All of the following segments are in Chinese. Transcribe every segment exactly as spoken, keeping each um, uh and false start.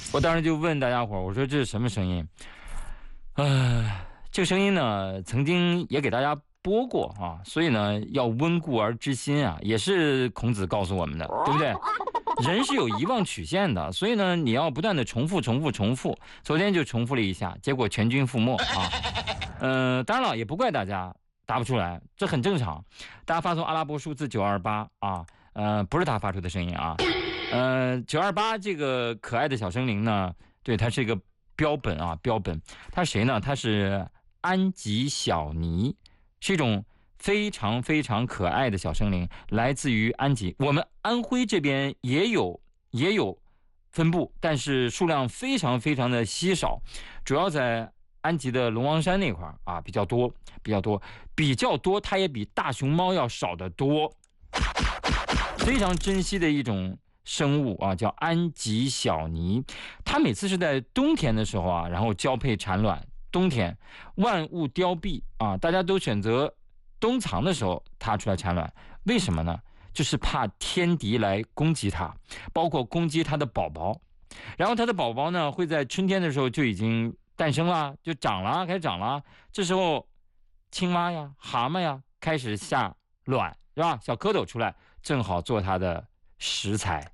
我当时就问大家伙，我说这是什么声音？呃，这个声音呢，曾经也给大家播过啊，所以呢，要温故而知新啊，也是孔子告诉我们的，对不对？人是有遗忘曲线的，所以呢，你要不断的重复、重复、重复。昨天就重复了一下，结果全军覆没啊。呃，当然了，也不怪大家答不出来，这很正常。大家发送阿拉伯数字九二八啊，呃，不是他发出的声音啊。呃，九二八这个可爱的小生灵呢，对，它是一个标本啊，标本。它是谁呢？它是安吉小尼，是一种非常非常可爱的小生灵，来自于安吉。我们安徽这边也有也有分布，但是数量非常非常的稀少，主要在安吉的龙王山那块啊比较多，比较多，比较多，它也比大熊猫要少得多。非常珍惜的一种生物啊，叫安吉小尼。它每次是在冬天的时候啊，然后交配产卵。冬天万物凋敝啊，大家都选择冬藏的时候它出来产卵，为什么呢？就是怕天敌来攻击它，包括攻击它的宝宝。然后它的宝宝呢，会在春天的时候就已经诞生了，就长了，开始长了。这时候青蛙呀、蛤蟆呀开始下卵，是吧？小蝌蚪出来，正好做它的食材。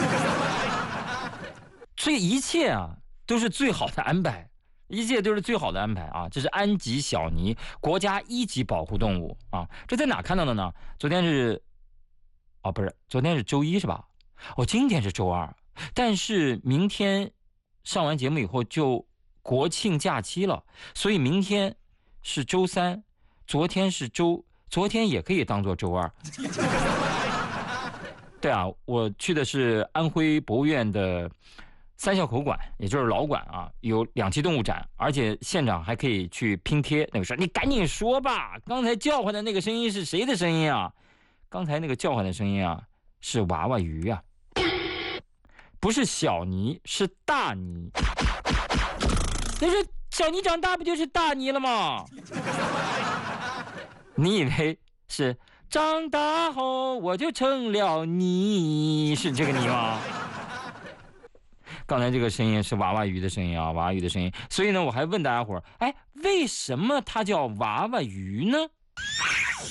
所以一切啊都是最好的安排，一切都是最好的安排啊！这是安吉小尼，国家一级保护动物啊！这在哪看到的呢？昨天是，哦，不是，昨天是周一是吧？哦，今天是周二，但是明天上完节目以后就国庆假期了，所以明天是周三，昨天是周，昨天也可以当做周二。对啊，我去的是安徽博物院的三校口馆，也就是老馆啊，有两栖动物展，而且现场还可以去拼贴。那个说你赶紧说吧，刚才叫唤的那个声音是谁的声音啊？刚才那个叫唤的声音啊，是娃娃鱼啊，不是小尼，是大尼。但是小尼长大不就是大尼了吗？你以为是长大后我就成了你，是这个你吗？刚才这个声音是娃娃鱼的声音啊，娃娃鱼的声音。所以呢，我还问大家伙儿，哎，为什么它叫娃娃鱼呢？